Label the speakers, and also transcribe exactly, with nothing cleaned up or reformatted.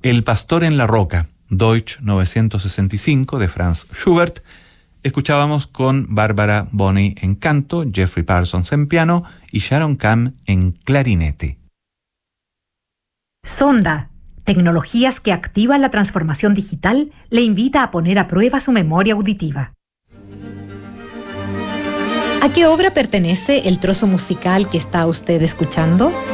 Speaker 1: El pastor en la roca, Deutsch novecientos sesenta y cinco, de Franz Schubert. Escuchábamos con Bárbara Bonney en canto, Jeffrey Parsons en piano y Sharon Cam en clarinete.
Speaker 2: Sonda, tecnologías que activan la transformación digital, le invita a poner a prueba su memoria auditiva.
Speaker 3: ¿A qué obra pertenece el trozo musical que está usted escuchando?